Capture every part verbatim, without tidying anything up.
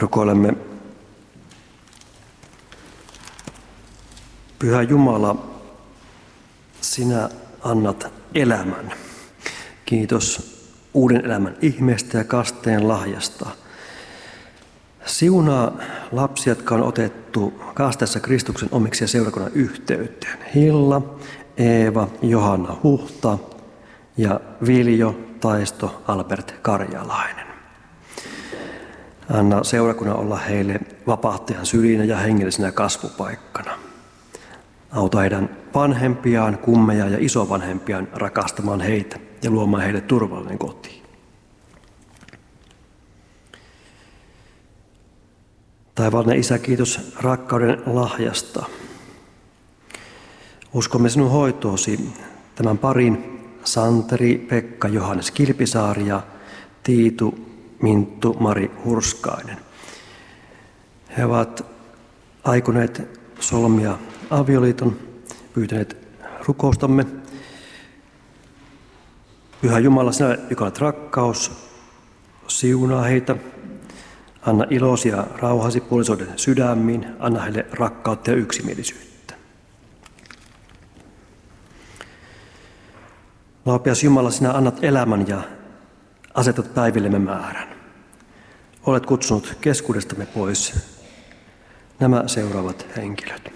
Rukoilemme. Pyhä Jumala, sinä annat elämän. Kiitos uuden elämän ihmeestä ja kasteen lahjasta. Siunaa lapsia, jotka on otettu kasteessa Kristuksen omiksi ja seurakunnan yhteyteen. Hilla, Eeva, Johanna Huhta ja Viljo Taisto Albert Karjalainen. Anna seurakunnan olla heille vapahtajan sylinä ja hengellisenä kasvupaikkana. Auta heidän vanhempiaan, kummeja ja isovanhempiaan rakastamaan heitä ja luomaan heille turvallinen koti. Taivaallinen Isä, kiitos rakkauden lahjasta. Uskomme sinun hoitoosi tämän parin, Santeri, Pekka, Johannes Kilpisaari ja Tiitu, Minttu, Mari Hurskainen. He ovat aikoneet solmia avioliiton, pyytäneet rukoustamme. Pyhä Jumala, sinä, joka olet rakkaus, siunaa heitä. Anna ilosi ja rauhasi puolisoiden sydämiin. Anna heille rakkautta ja yksimielisyyttä. Laupias Jumala, sinä annat elämän ja asetat päivillemme määrän. Olet kutsunut keskuudestamme pois nämä seuraavat henkilöt.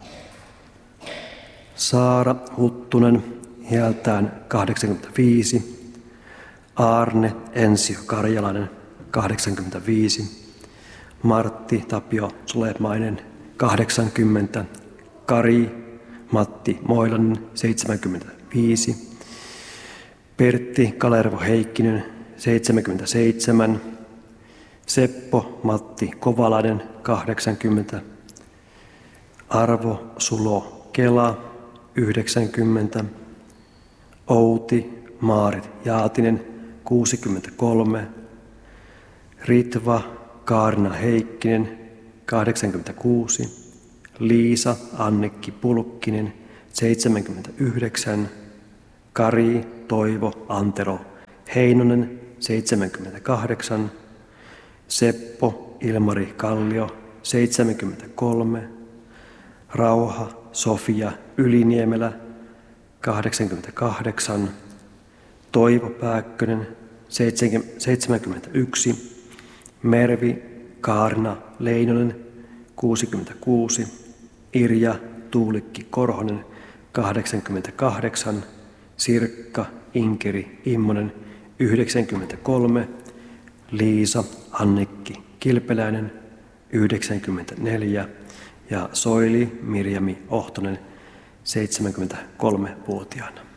Saara Huttunen, iältään kahdeksankymmentäviisi. Aarne Ensio Karjalainen, kahdeksankymmentäviisi. Martti Tapio Sulemainen, kahdeksankymmentä. Kari Matti Moilanen, seitsemänkymmentäviisi. Pertti Kalervo Heikkinen, seitsemänkymmentäseitsemän. Seppo Matti Kovalainen, kahdeksankymmentä. Arvo Sulo Kela, yhdeksänkymmentä. Outi Maarit Jaatinen, kuusikymmentäkolme. Ritva Kaarina Heikkinen, kahdeksankymmentäkuusi. Liisa Annekki Pulkkinen, seitsemänkymmentäyhdeksän. Kari Toivo Antero Heinonen, seitsemänkymmentäkahdeksan. Seppo Ilmari Kallio, seitsemänkymmentäkolme. Rauha Sofia Yliniemelä, kahdeksankymmentäkahdeksan. Toivo Pääkkönen, seitsemänkymmentäyksi. Mervi Kaarina Leinonen, kuusikymmentäkuusi. Irja Tuulikki Korhonen, kahdeksankymmentäkahdeksan. Sirkka Inkeri Immonen, yhdeksänkymmentäkolme. Liisa Annikki Kilpeläinen, yhdeksänkymmentäneljä. Ja Soili Mirjami Ohtonen, seitsemänkymmentäkolmevuotiaana.